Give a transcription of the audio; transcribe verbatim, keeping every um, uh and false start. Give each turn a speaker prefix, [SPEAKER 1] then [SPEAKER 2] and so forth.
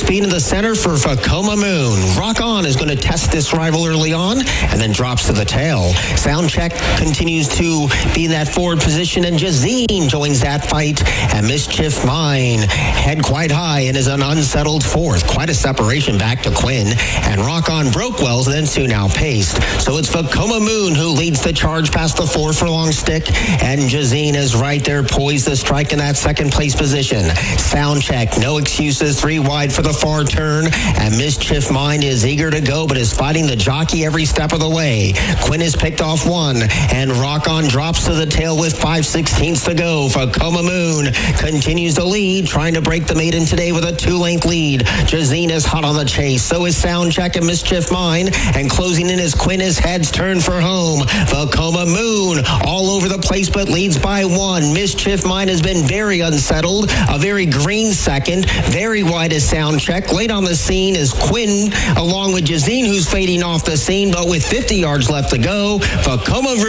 [SPEAKER 1] speed in the center for Vekoma Moon. Rock On is going to test this rival early on and then drops to the tail. Soundcheck continues to be in that forward position, and Jazine joins that fight. And Mischief Mine head quite high and is an unsettled fourth. Quite a separation back to Quinn. And Rock On broke Wells, then soon outpaced. So it's Vekoma Moon who leads the charge past the four furlong stick. And Jazine is right there poised to strike in that second place position. Soundcheck, no excuses, three wide for the far turn. And Mischief Mind is eager to go, but is fighting the jockey every step of the way. Quinn has picked off one, and Rock On drops to the tail with five sixteenths to go. Vekoma Moon continues to lead, trying to break the maiden today with a two-length lead. Jazine is hot on the chase. So is Soundcheck and Mischief Mind, and closing in is Quinn as heads turn for home. Vekoma Moon all over the place, but leads by one. Mischief Mind has been very unsettled. A very green second. Very wide is Soundcheck. Late on the scene is Quinn, along with Jazine, who's fading off the scene, but with fifty yards left to go. Vekoma